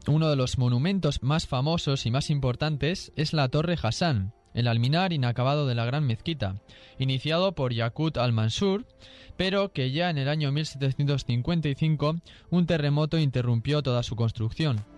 Uno de los monumentos más famosos y más importantes es la Torre Hassan, el alminar inacabado de la Gran Mezquita, iniciado por Yaqut al-Mansur, pero que ya en el año 1755 un terremoto interrumpió toda su construcción.